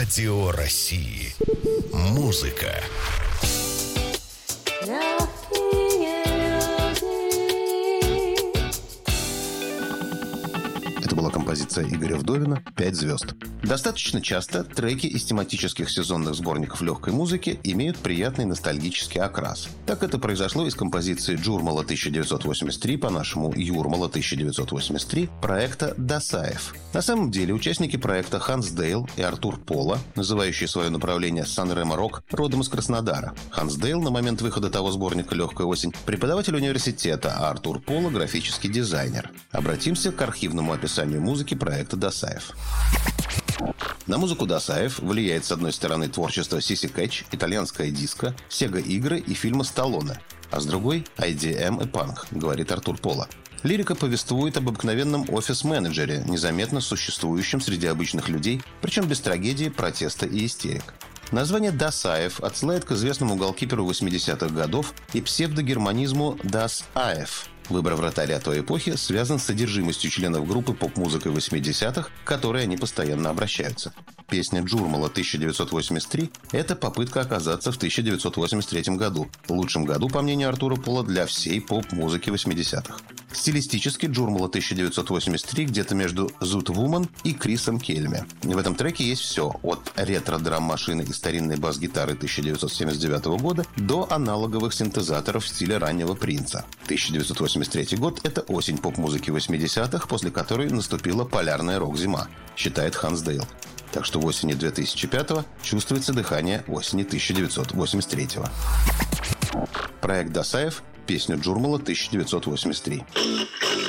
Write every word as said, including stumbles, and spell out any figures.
Радио России. Музыка. Это была композиция Игоря Вдовина «Пять звезд». Достаточно часто треки из тематических сезонных сборников легкой музыки имеют приятный ностальгический окрас. Так это произошло и с композицией Джурмала тысяча девятьсот восемьдесят три, по-нашему Юрмала тысяча девятьсот восемьдесят три, проекта «Дасаев». На самом деле участники проекта Ханс Дейл и Артур Пола, называющие свое направление Сан-Ремо Рок, родом из Краснодара. Ханс Дейл на момент выхода того сборника «Легкая осень» преподаватель университета, а Артур Пола – графический дизайнер. Обратимся к архивному описанию музыки проекта «Дасаев». На музыку Дасаев влияет, с одной стороны, творчество Сиси Кэтч, итальянская диско, Сега-игры и фильмы Сталлоне, а с другой – ай ди эм и панк, говорит Артур Пола. Лирика повествует об обыкновенном офис-менеджере, незаметно существующем среди обычных людей, причем без трагедии, протеста и истерик. Название «Дасаев» отсылает к известному голкиперу восьмидесятых годов и псевдогерманизму «Das Aef». Выбор вратаря той эпохи связан с содержимостью членов группы поп-музыкой восьмидесятых, к которой они постоянно обращаются. Песня «Джурмала тысяча девятьсот восемьдесят три» — это попытка оказаться в тысяча девятьсот восемьдесят третьем году, лучшем году, по мнению Артура Пола, для всей поп-музыки восьмидесятых. Стилистически «Джурмала тысяча девятьсот восемьдесят три» где-то между «Zoot Woman» и Крисом Кельми. В этом треке есть все, от ретро-драм-машины и старинной бас-гитары тысяча девятьсот семьдесят девятого года до аналоговых синтезаторов в стиле раннего Принца. тысяча девятьсот восемьдесят третий год – это осень поп-музыки восьмидесятых, после которой наступила полярная рок-зима, считает Ханс Дейл. Так что в осени две тысячи пятого чувствуется дыхание осени тысяча девятьсот восемьдесят третьего. Проект «Дасаев», песню «Джурмала тысяча девятьсот восемьдесят три».